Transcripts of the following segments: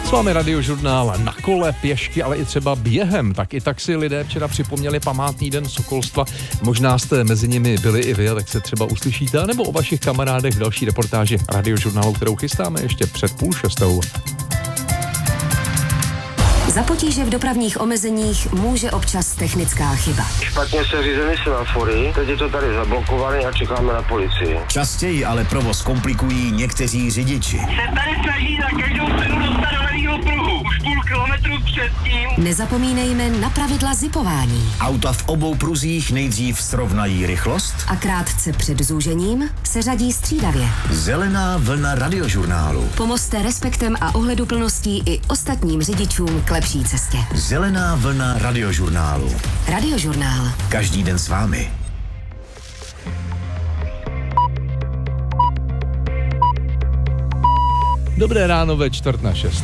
S vámi Radiožurnál na kole, pěšky, ale i třeba během. Tak i tak si lidé včera připomněli památný den sokolstva. Možná jste mezi nimi byli i vy, tak se třeba uslyšíte, nebo o vašich kamarádech v další reportáži Radiožurnálu, kterou chystáme ještě před 5:30. Za potíže v dopravních omezeních může občas technická chyba. Špatně se řízeny semafory, teď je to tady zablokované a čekáme na policii. Častěji ale provoz komplikují někteří řidiči. Se tady snaží na každou cenu dostat do levýho pruhu. Už půl kilometru předtím. Nezapomínejme na pravidla zipování. Auta v obou pruzích nejdřív srovnají rychlost A krátce před zúžením se řadí střídavě. Zelená vlna Radiožurnálu. Pomozte respektem a ohleduplností i ostatním řidičům k lepší cestě. Zelená vlna Radiožurnálu. Radiožurnál. Každý den s vámi. Dobré ráno ve 5:45.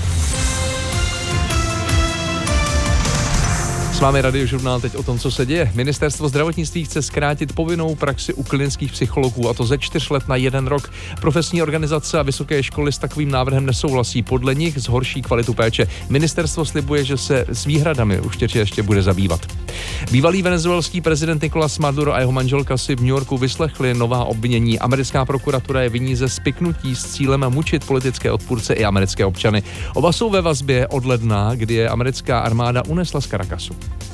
S vámi Radiožurnál teď o tom, co se děje. Ministerstvo zdravotnictví chce zkrátit povinnou praxi u klinických psychologů, a to ze 4 let na 1 rok. Profesní organizace a vysoké školy s takovým návrhem nesouhlasí. Podle nich zhorší kvalitu péče. Ministerstvo slibuje, že se s výhradami určitě ještě bude zabývat. Bývalý venezuelský prezident Nicolás Maduro a jeho manželka si v New Yorku vyslechli nová obvinění. Americká prokuratura je viní ze spiknutí s cílem mučit politické odpůrce i americké občany. Oba jsou ve vazbě od ledna, kdy je americká armáda unesla z Caracasu.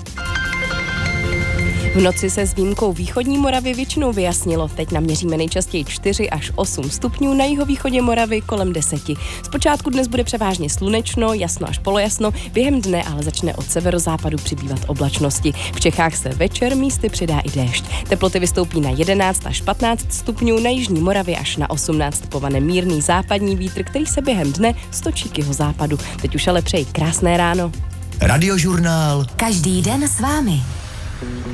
V noci se s výjimkou východní Moravy většinou vyjasnilo. Teď naměříme nejčastěji 4 až 8 stupňů, na jihovýchodě Moravy kolem 10. Zpočátku dnes bude převážně slunečno, jasno až polojasno, během dne ale začne od severozápadu přibývat oblačnosti. V Čechách se večer místy přidá i déšť. Teploty vystoupí na 11 až 15 stupňů, na jižní Moravě až na 18. Povane mírný západní vítr, který se během dne stočí k jihozápadu. Teď už ale přeji krásné ráno. Radiožurnál. Každý den s vámi.